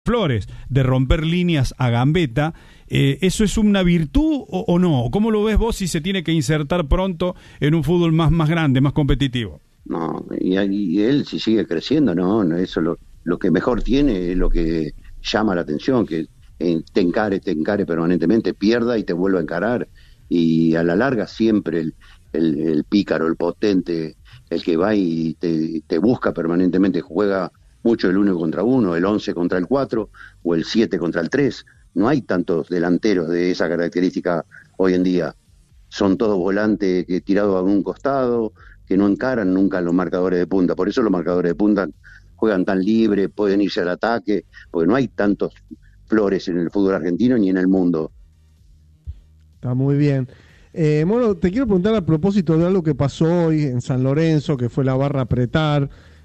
Flores, de romper líneas a gambeta, ¿eso es una virtud o no? ¿Cómo lo ves vos si se tiene que insertar pronto en un fútbol más grande, más competitivo? No, y él si sigue creciendo, no, eso lo que mejor tiene es lo que llama la atención, que te encare permanentemente, pierda y te vuelva a encarar, y a la larga siempre el pícaro, el potente, el que va y te busca permanentemente, juega mucho el 1 contra 1, el 11 contra el 4 o el 7 contra el 3. No hay tantos delanteros de esa característica hoy en día. Son todos volantes que tirados a un costado, que no encaran nunca los marcadores de punta. Por eso los marcadores de punta juegan tan libre, pueden irse al ataque, porque no hay tantos Flores en el fútbol argentino ni en el mundo. Está muy bien. Bueno, te quiero preguntar a propósito de algo que pasó hoy en San Lorenzo, que fue la barra apretar,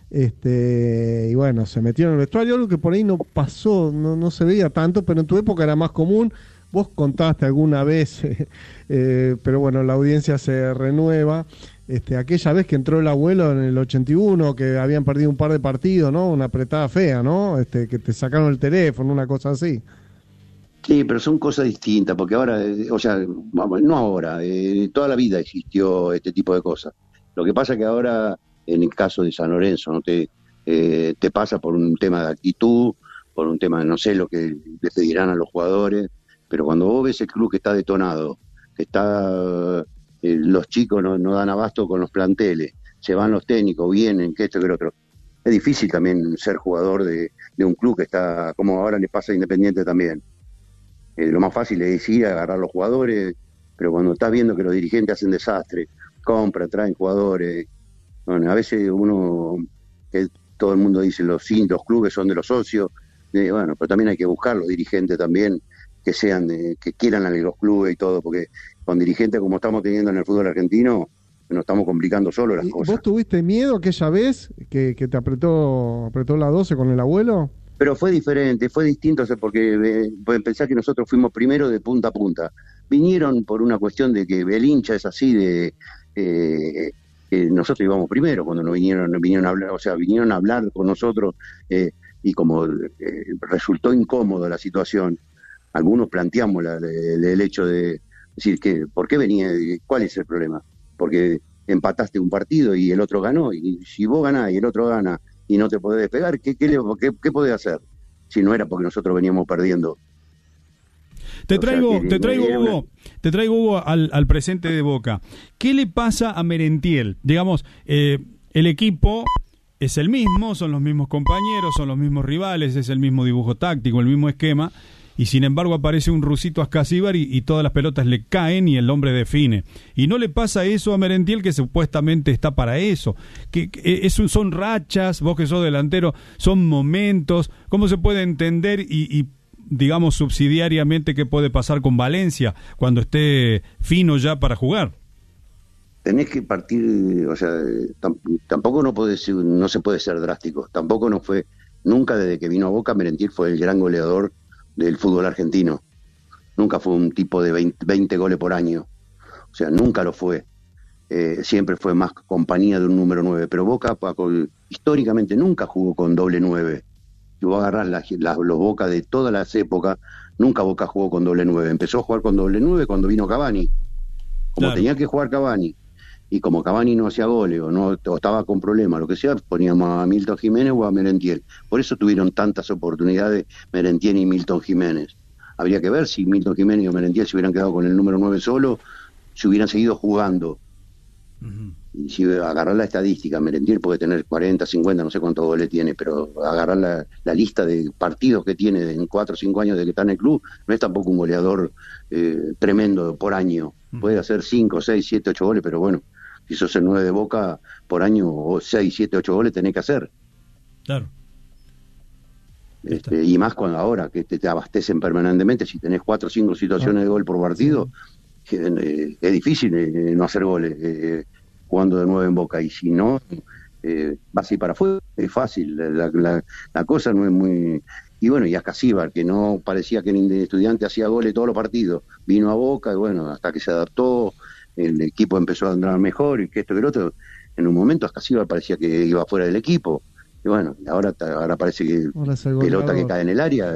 y bueno, se metió en el vestuario, algo que por ahí no pasó, no se veía tanto, pero en tu época era más común. Vos contaste alguna vez, pero bueno, la audiencia se renueva. Aquella vez que entró el abuelo en el 81, que habían perdido un par de partidos, ¿no? Una apretada fea, ¿no? Que te sacaron el teléfono, una cosa así. Sí, pero son cosas distintas, porque ahora, o sea, vamos, no ahora, toda la vida existió este tipo de cosas. Lo que pasa es que ahora, en el caso de San Lorenzo, no te pasa por un tema de actitud, por un tema, no sé lo que le pedirán a los jugadores, pero cuando vos ves el club que está detonado, que está los chicos no dan abasto con los planteles, se van los técnicos, vienen, que esto, que lo otro. Es difícil también ser jugador de un club que está, como ahora le pasa a Independiente también. Lo más fácil es ir a agarrar los jugadores, pero cuando estás viendo que los dirigentes hacen desastre, compran, traen jugadores, bueno, a veces que todo el mundo dice los clubes son de los socios, bueno, pero también hay que buscar los dirigentes también, que sean, que quieran a los clubes y todo, porque con dirigentes como estamos teniendo en el fútbol argentino, nos estamos complicando solo las cosas. ¿Vos tuviste miedo aquella vez que te apretó la 12 con el abuelo? Pero fue diferente, fue distinto, porque pensar que nosotros fuimos primero de punta a punta. Vinieron por una cuestión de que el hincha es así, nosotros íbamos primero cuando nos vinieron a hablar, o sea, vinieron a hablar con nosotros, y como resultó incómodo la situación, algunos planteamos el hecho de decir que ¿por qué venía? ¿Cuál es el problema? Porque empataste un partido y el otro ganó, y si vos ganás y el otro gana y no te podés despegar, ¿qué podés hacer? Si no era porque nosotros veníamos perdiendo. Te traigo, Hugo, al presente de Boca. ¿Qué le pasa a Merentiel? Digamos, el equipo es el mismo, son los mismos compañeros, son los mismos rivales, es el mismo dibujo táctico, el mismo esquema, y sin embargo aparece un rusito Ascasíbar y todas las pelotas le caen y el hombre define. Y no le pasa eso a Merentiel, que supuestamente está para eso. Son rachas, vos que sos delantero, son momentos. ¿Cómo se puede entender y digamos subsidiariamente qué puede pasar con Valencia cuando esté fino ya para jugar? Tenés que partir, o sea, tampoco no se puede ser drástico. Tampoco no fue, nunca desde que vino a Boca, Merentiel fue el gran goleador del fútbol argentino. Nunca fue un tipo de 20 goles por año. O sea, nunca lo fue. Siempre fue más compañía de un número 9. Pero Boca, históricamente, nunca jugó con doble 9. Si vos agarrás los Boca de todas las épocas, nunca Boca jugó con doble 9. Empezó a jugar con doble 9 cuando vino Cavani. Como tenía que jugar Cavani. Y como Cavani no hacía goles o estaba con problemas, lo que sea, poníamos a Milton Jiménez o a Merentiel. Por eso tuvieron tantas oportunidades Merentiel y Milton Jiménez. Habría que ver si Milton Jiménez o Merentiel se hubieran quedado con el número 9 solo, si hubieran seguido jugando. Uh-huh. Y si agarrar la estadística, Merentiel puede tener 40, 50, no sé cuántos goles tiene, pero agarrar la lista de partidos que tiene en 4 o 5 años de que está en el club, no es tampoco un goleador tremendo por año. Puede hacer 5, 6, 7, 8 goles, pero bueno, si sos el 9 de Boca por año, o 6, 7, 8 goles tenés que hacer. Claro. Y más ahora que te abastecen permanentemente, si tenés 4 o 5 situaciones de gol por partido, sí. Es difícil no hacer goles jugando de 9 en Boca, y si no, vas a ir para afuera, es fácil, la cosa no es muy... Y bueno, y Ascasíbar, que no parecía que el Estudiante hacía goles todos los partidos, vino a Boca, y bueno, hasta que se adaptó, el equipo empezó a andar mejor, y que esto y que lo otro, en un momento Ascasíbar parecía que iba fuera del equipo, Y bueno, ahora parece que Ahora es el pelota que goleador. cae en el área